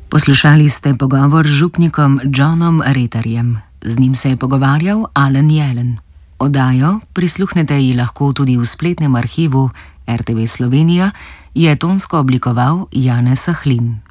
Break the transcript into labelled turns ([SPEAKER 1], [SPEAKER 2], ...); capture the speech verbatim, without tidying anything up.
[SPEAKER 1] Poslušali ste pogovor z župnikom Johnom Retarjem. Z njim se je pogovarjal Alen Jelen. Oddajo prisluhnete ji lahko tudi v spletnem arhivu R T V Slovenija, je tonsko oblikoval Janez Sahlin.